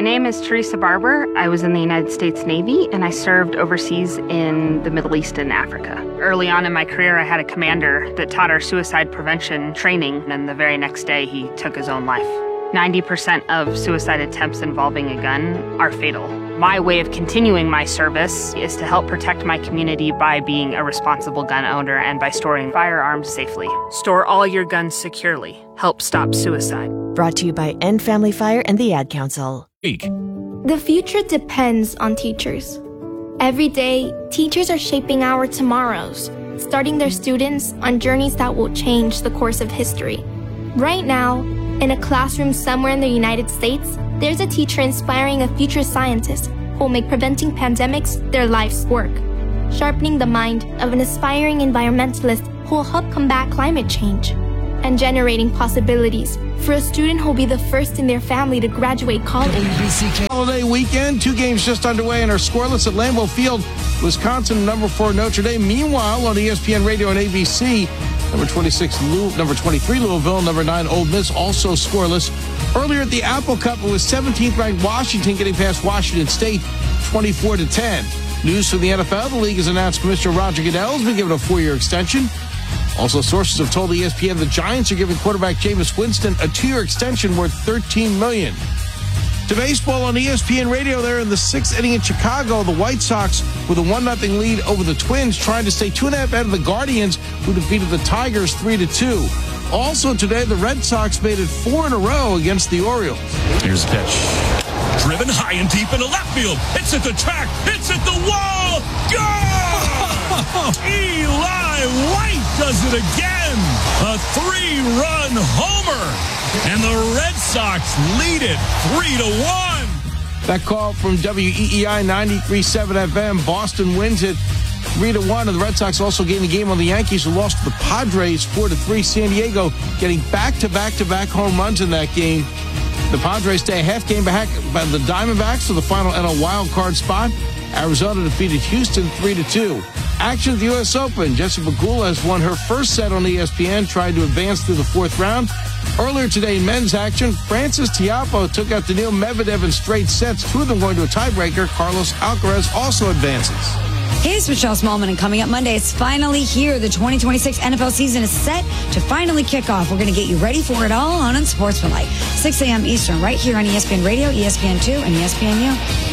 My name is Teresa Barber. I was in the United States Navy, and I served overseas in the Middle East and Africa. Early on in my career, I had a commander that taught our suicide prevention training, and the very next day, he took his own life. 90% of suicide attempts involving a gun are fatal. My way of continuing my service is to help protect my community by being a responsible gun owner and by storing firearms safely. Store all your guns securely. Help stop suicide. Brought to you by End Family Fire and the Ad Council. The future depends on teachers. Every day, teachers are shaping our tomorrows, starting their students on journeys that will change the course of history. Right now, in a classroom somewhere in the United States, there's a teacher inspiring a future scientist who will make preventing pandemics their life's work, sharpening the mind of an aspiring environmentalist who will help combat climate change, and generating possibilities for a student who will be the first in their family to graduate college. Holiday weekend, 2 games just underway and are scoreless at Lambeau Field. Wisconsin, number 4 Notre Dame. Meanwhile, on ESPN Radio and ABC, number 23 Louisville, number 9 Ole Miss, also scoreless. Earlier at the Apple Cup, it was 17th ranked Washington getting past Washington State 24-10. News from the NFL: the league has announced Commissioner Roger Goodell has been given a 4-year extension. Also, sources have told ESPN the Giants are giving quarterback Jameis Winston a 2-year extension worth $13 million. To baseball on ESPN Radio, there in the 6th inning in Chicago, the White Sox with a 1-0 lead over the Twins, trying to stay 2.5 ahead of the Guardians, who defeated the Tigers 3-2. Also today, the Red Sox made it 4 in a row against the Orioles. Here's the pitch. Driven high and deep into left field. It's at the track. It's at the wall. Go! Eli White does it again. A 3-run homer. And the Red Sox lead it 3-1. That call from WEEI 93.7 FM. Boston wins it 3-1. And the Red Sox also gained the game on the Yankees, who lost to the Padres 4-3. San Diego getting back-to-back home runs in that game. The Padres stay a half game back by the Diamondbacks for the final NL wild card spot. Arizona defeated Houston 3-2. Action at the U.S. Open. Jessica Pegula has won her first set on ESPN, tried to advance through the 4th round. Earlier today in men's action, Francis Tiafoe took out Daniil Medvedev in straight sets, 2 of them going to a tiebreaker. Carlos Alcaraz also advances. Hey, it's Michelle Smallman, and coming up Monday, it's finally here. The 2026 NFL season is set to finally kick off. We're going to get you ready for it all on Unsportsmanlike. 6 a.m. Eastern, right here on ESPN Radio, ESPN2, and ESPNU.